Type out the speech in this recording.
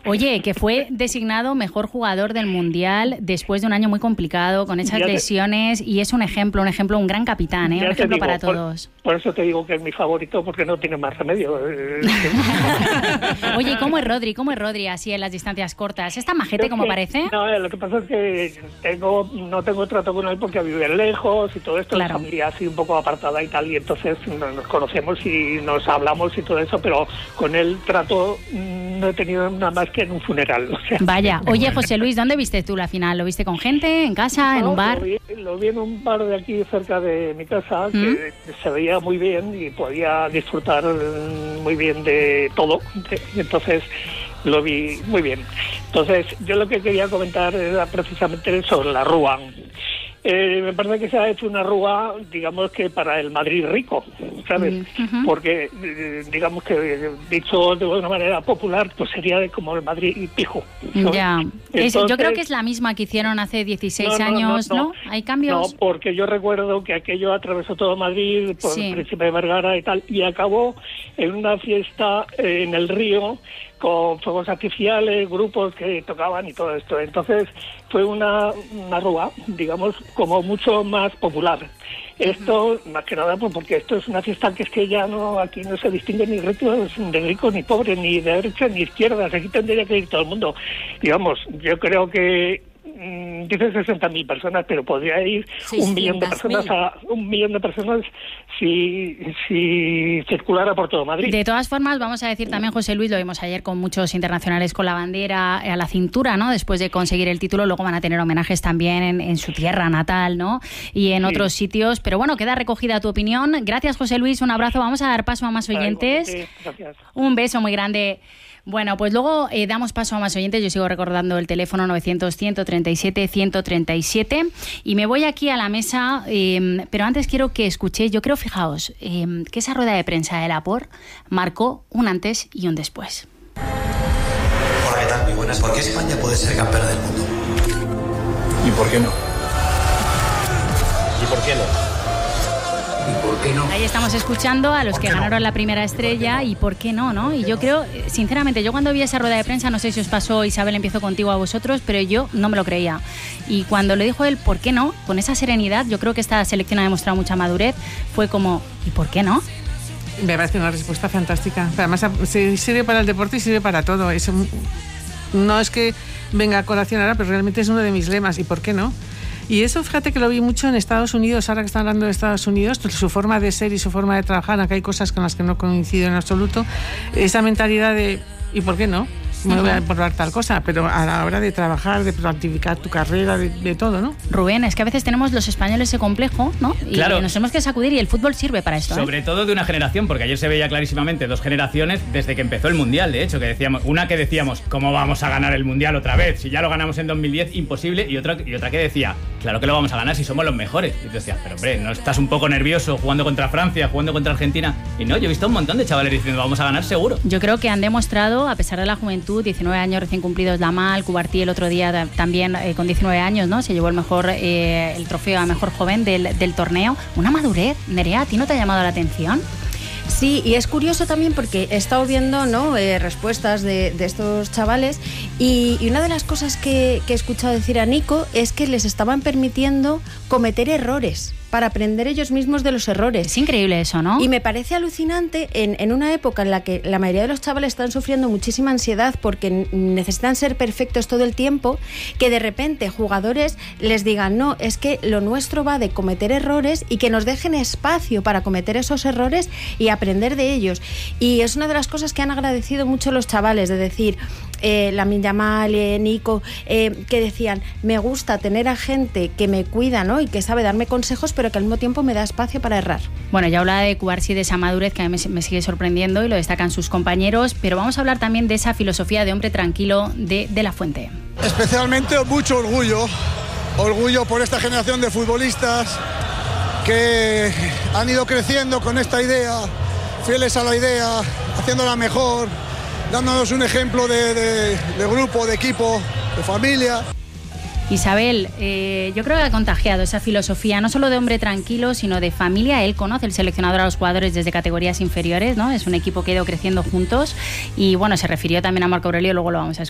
Oye, que fue designado mejor jugador del Mundial después de un año muy complicado, con esas lesiones, y es un ejemplo, un gran capitán, un ejemplo para todos. Por eso te digo que es mi favorito, porque no tiene más remedio. Oye, ¿cómo es Rodri así en las distancias cortas? ¿Es tan majete como parece? No, lo que pasa es que no tengo trato con él porque vive lejos y todo esto, claro. La familia así un poco apartada y tal, y entonces nos conocemos y nos hablamos y todo eso, pero con él trato no he tenido nada más que en un funeral. O sea. Vaya. Oye, José Luis, ¿dónde viste tú la final? ¿Lo viste con gente, en casa, en un bar? Lo vi en un bar de aquí cerca de mi casa, que se veía muy bien y podía disfrutar muy bien de todo. Entonces lo vi muy bien. Entonces yo lo que quería comentar era precisamente sobre la Rúa. Me parece que se ha hecho una Rúa, digamos que para el Madrid rico, ¿sabes? Porque, digamos que dicho de una manera popular, pues sería como el Madrid pijo, ¿sabes? Ya. Entonces, yo creo que es la misma que hicieron hace 16 años, ¿no? ¿Hay cambios? No, porque yo recuerdo que aquello atravesó todo Madrid, por el Príncipe de Vergara y tal, y acabó en una fiesta en el río, con fuegos artificiales, grupos que tocaban y todo esto. Entonces fue una Rúa, digamos, como mucho más popular. Esto, más que nada, pues porque esto es una fiesta que es que ya no, aquí no se distingue ni ricos ni pobres, ni de derecha ni izquierda. Aquí tendría que ir todo el mundo. Digamos, yo creo que dice 60.000 personas, pero podría ir 1 millón de personas si circulara por todo Madrid. De todas formas, vamos a decir también, José Luis, lo vimos ayer con muchos internacionales con la bandera a la cintura, ¿no? Después de conseguir el título, luego van a tener homenajes también en su tierra natal, ¿no? Y en otros sitios. Pero bueno, queda recogida tu opinión. Gracias, José Luis, un abrazo. Vamos a dar paso a más oyentes. Gracias. Un beso muy grande. Bueno, pues luego damos paso a más oyentes. Yo sigo recordando el teléfono 900-137-137 y me voy aquí a la mesa, pero antes quiero que escuchéis, yo creo, fijaos, que esa rueda de prensa de Laporte marcó un antes y un después. Hola, ¿qué tal? Muy buenas. ¿Por qué España puede ser campeona del mundo? ¿Y por qué no? ¿Y por qué no? ¿Y por qué no? Ahí estamos escuchando a los que ganaron la primera estrella y por qué no, ¿no? Y yo creo, sinceramente, yo cuando vi esa rueda de prensa, no sé si os pasó, Isabel, empiezo contigo a vosotros, pero yo no me lo creía. Y cuando le dijo él, ¿por qué no? Con esa serenidad, yo creo que esta selección ha demostrado mucha madurez, fue como, ¿y por qué no? Me parece una respuesta fantástica. Además, sirve para el deporte y sirve para todo. No es que venga a colación ahora, pero realmente es uno de mis lemas. ¿Y por qué no? Y eso, fíjate que lo vi mucho en Estados Unidos, ahora que están hablando de Estados Unidos, su forma de ser y su forma de trabajar, aunque hay cosas con las que no coincido en absoluto, esa mentalidad de ¿y por qué no? Me voy a probar tal cosa, pero a la hora de trabajar, de planificar tu carrera, de todo, ¿no? Rubén, es que a veces tenemos los españoles ese complejo, ¿no? Y claro, nos tenemos que sacudir y el fútbol sirve para esto. Sobre todo de una generación, porque ayer se veía clarísimamente 2 generaciones desde que empezó el Mundial, de hecho, que decíamos, una que decíamos, ¿cómo vamos a ganar el Mundial otra vez? Si ya lo ganamos en 2010, imposible, y otra que decía, claro que lo vamos a ganar si somos los mejores. Y tú decías, pero hombre, ¿no estás un poco nervioso jugando contra Francia, jugando contra Argentina? Y no, yo he visto un montón de chavales diciendo, vamos a ganar seguro. Yo creo que han demostrado, a pesar de la juventud, 19 años recién cumplidos, Lamal, Cubartí el otro día también con 19 años, ¿no? Se llevó el trofeo a mejor joven del torneo. Una madurez, Nerea, ¿a ti no te ha llamado la atención? Sí, y es curioso también porque he estado viendo, ¿no?, respuestas de estos chavales y una de las cosas que he escuchado decir a Nico es que les estaban permitiendo cometer errores para aprender ellos mismos de los errores. Es increíble eso, ¿no? Y me parece alucinante en una época en la que la mayoría de los chavales están sufriendo muchísima ansiedad porque necesitan ser perfectos todo el tiempo, que de repente jugadores les digan, no, es que lo nuestro va de cometer errores y que nos dejen espacio para cometer esos errores y aprender de ellos. Y es una de las cosas que han agradecido mucho los chavales, de decir, Lamine Yamal, Nico, que decían, me gusta tener a gente que me cuida, ¿no?, y que sabe darme consejos, pero que al mismo tiempo me da espacio para errar. Bueno, ya hablaba de Cubarsí, de esa madurez que a mí me sigue sorprendiendo y lo destacan sus compañeros, pero vamos a hablar también de esa filosofía de hombre tranquilo de la Fuente. Especialmente mucho orgullo por esta generación de futbolistas que han ido creciendo con esta idea, fieles a la idea, haciéndola mejor, dándonos un ejemplo de grupo, de equipo, de familia. Isabel, yo creo que ha contagiado esa filosofía, no solo de hombre tranquilo, sino de familia. Él conoce, el seleccionador, a los jugadores desde categorías inferiores, ¿no? Es un equipo que ha ido creciendo juntos y, bueno, se refirió también a Marco Aurelio, luego lo vamos a